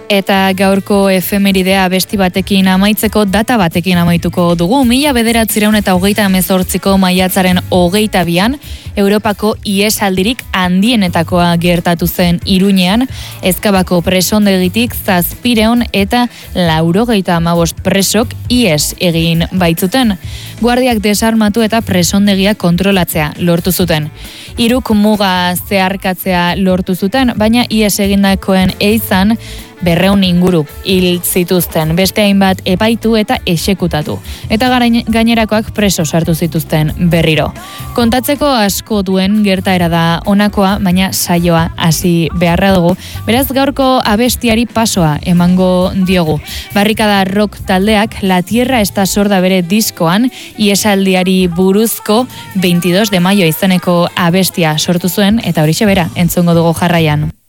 Eta gaurko efemeridea abesti batekin amaitzeko data batekin amaituko dugu. 1928ko maiatzaren 22an, Europako ihesaldirik handienetakoa gertatu zen Iruñean, Ezkabako presondegitik 700 eta 95 presok ihes egin baitzuten. Guardiak desarmatu eta presondegia kontrolatzea lortu zuten. Hiruk muga zeharkatzea lortu zuten, baina ihes egindakoen eizan 200 inguru hil zituzten, beste hainbat epaitu eta exekutatu. Eta gainerakoak preso sartu zituzten berriro. Kontatzeko asko duen gertaera da honakoa, baina saioa hasi beharra dugu. Beraz gaurko abestiari pasoa emango diogu. Barrikada rock taldeak La Tierra está sorda bere diskoan iesaldiari buruzko 22 de mayo izeneko abestia sortu zuen, eta horixe bera entzungo dugu jarraian.